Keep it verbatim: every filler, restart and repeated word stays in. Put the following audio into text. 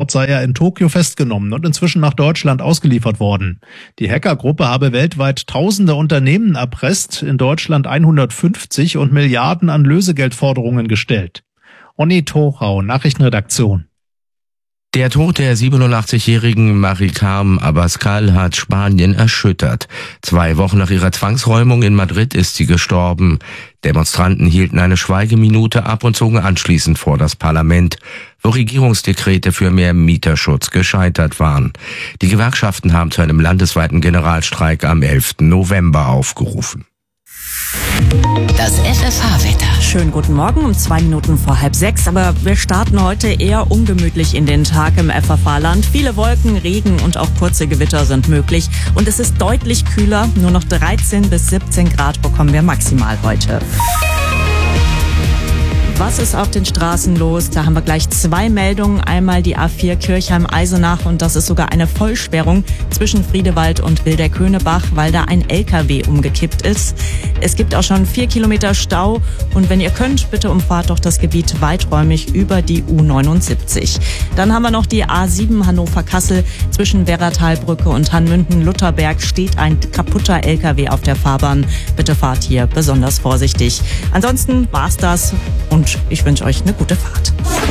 Dort sei er in Tokio festgenommen und inzwischen nach Deutschland ausgeliefert worden. Die Hackergruppe habe weltweit tausende Unternehmen erpresst, in Deutschland hundertfünfzig und Milliarden an Lösegeldforderungen gestellt. Onni Tochau, Nachrichtenredaktion. Der Tod der siebenundachtzigjährigen Mari-Carmen Abascal hat Spanien erschüttert. Zwei Wochen nach ihrer Zwangsräumung in Madrid ist sie gestorben. Demonstranten hielten eine Schweigeminute ab und zogen anschließend vor das Parlament, wo Regierungsdekrete für mehr Mieterschutz gescheitert waren. Die Gewerkschaften haben zu einem landesweiten Generalstreik am elften November aufgerufen. Das F F H-Wetter. Schönen guten Morgen um zwei Minuten vor halb sechs, aber wir starten heute eher ungemütlich in den Tag im F F H-Land. Viele Wolken, Regen und auch kurze Gewitter sind möglich und es ist deutlich kühler. Nur noch dreizehn bis siebzehn Grad bekommen wir maximal heute. Was ist auf den Straßen los? Da haben wir gleich zwei Meldungen. Einmal die A vier Kirchheim-Eisenach und das ist sogar eine Vollsperrung zwischen Friedewald und Wilderköhnebach, weil da ein L K W umgekippt ist. Es gibt auch schon vier Kilometer Stau und wenn ihr könnt, bitte umfahrt doch das Gebiet weiträumig über die U neunundsiebzig. Dann haben wir noch die A sieben Hannover-Kassel. Zwischen Werratalbrücke und Hanmünden-Lutherberg steht ein kaputter L K W auf der Fahrbahn. Bitte fahrt hier besonders vorsichtig. Ansonsten war's das und ich wünsche euch eine gute Fahrt.